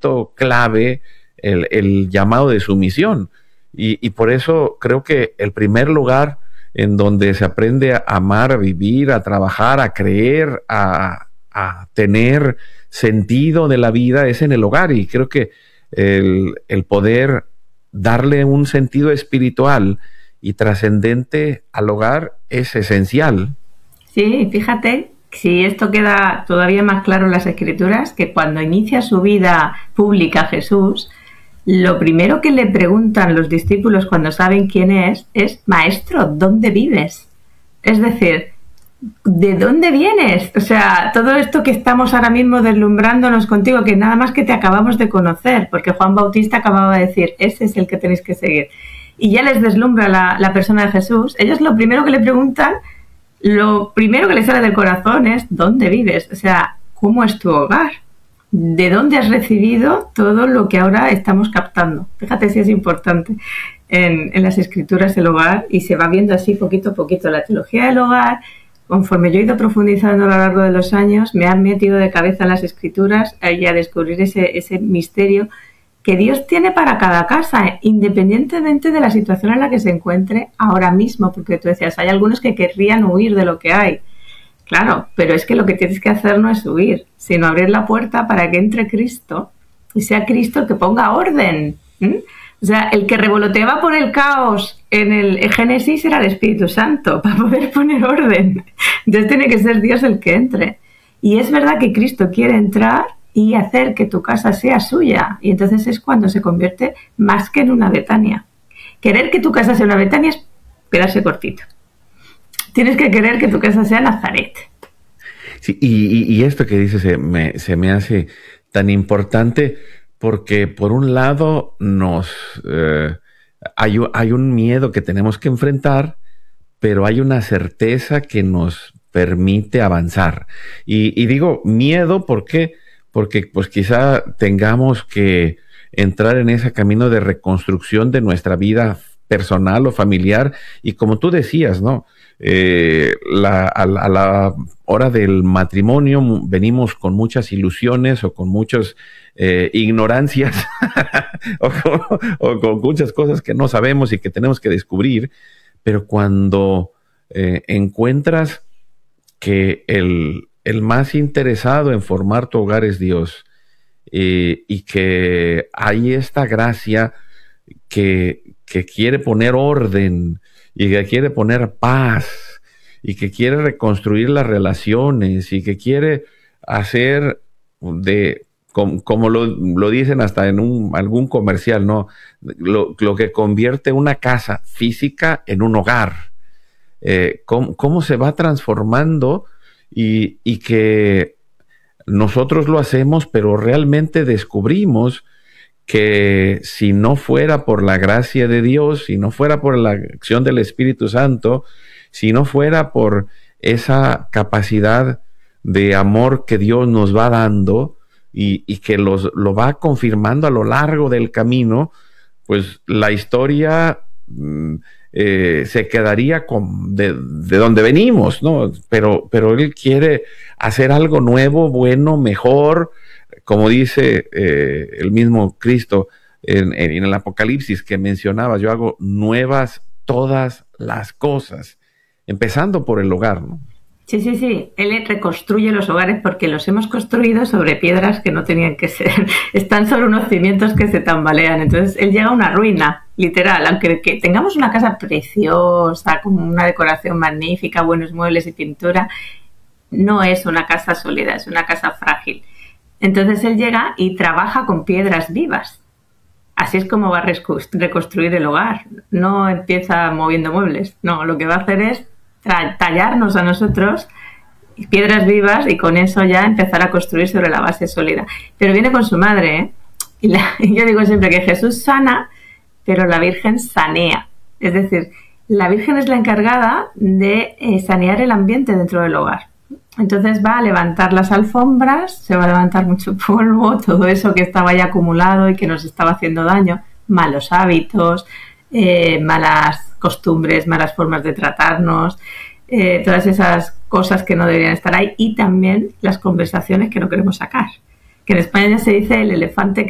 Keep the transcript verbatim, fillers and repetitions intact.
momento clave el, el llamado de sumisión. Y, y por eso creo que el primer lugar en donde se aprende a amar, a vivir, a trabajar, a creer, a, a tener sentido de la vida es en el hogar. Y creo que el, el poder darle un sentido espiritual y trascendente al hogar es esencial. Sí, fíjate, si esto queda todavía más claro en las Escrituras, que cuando inicia su vida pública Jesús, lo primero que le preguntan los discípulos cuando saben quién es, es: Maestro, ¿dónde vives? Es decir, ¿de dónde vienes? O sea, todo esto que estamos ahora mismo deslumbrándonos contigo, que nada más que te acabamos de conocer, porque Juan Bautista acababa de decir, ese es el que tenéis que seguir. Y ya les deslumbra la, la persona de Jesús. Ellos lo primero que le preguntan, lo primero que les sale del corazón es: ¿dónde vives? O sea, ¿cómo es tu hogar? ¿De dónde has recibido todo lo que ahora estamos captando? Fíjate si es importante en, en las Escrituras el hogar, y se va viendo así poquito a poquito. La teología del hogar, conforme yo he ido profundizando a lo largo de los años, me han metido de cabeza en las Escrituras y a descubrir ese, ese misterio que Dios tiene para cada casa, independientemente de la situación en la que se encuentre ahora mismo, porque tú decías, hay algunos que querrían huir de lo que hay. Claro, pero es que lo que tienes que hacer no es huir, sino abrir la puerta para que entre Cristo y sea Cristo el que ponga orden. ¿Mm? O sea, el que revoloteaba por el caos en el en Génesis era el Espíritu Santo, para poder poner orden. Entonces tiene que ser Dios el que entre. Y es verdad que Cristo quiere entrar y hacer que tu casa sea suya. Y entonces es cuando se convierte más que en una Betania. Querer que tu casa sea una Betania es quedarse cortito. Tienes que querer que tu casa sea Nazaret. Sí, y, y, y esto que dices se me, se me hace tan importante porque por un lado nos eh, hay, hay un miedo que tenemos que enfrentar, pero hay una certeza que nos permite avanzar. Y, y digo miedo porque, porque pues quizá tengamos que entrar en ese camino de reconstrucción de nuestra vida personal o familiar, y como tú decías, ¿no? Eh, la, a, a la hora del matrimonio venimos con muchas ilusiones o con muchas eh, ignorancias o, con, o con muchas cosas que no sabemos y que tenemos que descubrir, pero cuando eh, encuentras que el, el más interesado en formar tu hogar es Dios, eh, y que hay esta gracia que, que quiere poner orden y que quiere poner paz y que quiere reconstruir las relaciones y que quiere hacer de, como, como lo, lo dicen hasta en un, algún comercial, ¿no? Lo, lo que convierte una casa física en un hogar. Eh, cómo, cómo se va transformando y, y que nosotros lo hacemos, pero realmente descubrimos que si no fuera por la gracia de Dios, si no fuera por la acción del Espíritu Santo, si no fuera por esa capacidad de amor que Dios nos va dando y, y que los, lo va confirmando a lo largo del camino, pues la historia eh, se quedaría con de, de donde venimos, ¿no? Pero, pero Él quiere hacer algo nuevo, bueno, mejor. Como dice eh, el mismo Cristo en, en el Apocalipsis que mencionaba, yo hago nuevas todas las cosas, empezando por el hogar, ¿no? Sí, sí, sí. Él reconstruye los hogares porque los hemos construido sobre piedras que no tenían que ser. Están sobre unos cimientos que se tambalean. Entonces, Él llega a una ruina, literal. Aunque que tengamos una casa preciosa, con una decoración magnífica, buenos muebles y pintura, no es una casa sólida, es una casa frágil. Entonces él llega y trabaja con piedras vivas. Así es como va a reconstruir el hogar. No empieza moviendo muebles. No, lo que va a hacer es tallarnos a nosotros piedras vivas y con eso ya empezar a construir sobre la base sólida. Pero viene con su madre, ¿eh? Y, la, y yo digo siempre que Jesús sana, pero la Virgen sanea. Es decir, la Virgen es la encargada de eh, sanear el ambiente dentro del hogar. Entonces va a levantar las alfombras, se va a levantar mucho polvo, todo eso que estaba ya acumulado y que nos estaba haciendo daño, malos hábitos, eh, malas costumbres, malas formas de tratarnos, eh, todas esas cosas que no deberían estar ahí, y también las conversaciones que no queremos sacar. Que en España ya se dice el elefante